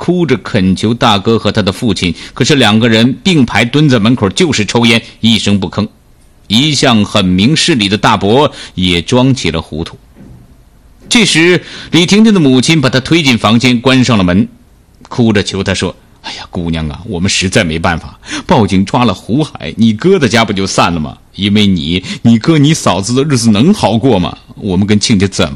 哭着恳求大哥和他的父亲，可是两个人并排蹲在门口就是抽烟，一声不吭。一向很明事理的大伯也装起了糊涂。这时李婷婷的母亲把她推进房间，关上了门，哭着求她说：哎呀，姑娘啊，我们实在没办法，报警抓了胡海，你哥的家不就散了吗？因为你哥你嫂子的日子能好过吗？我们跟亲家怎么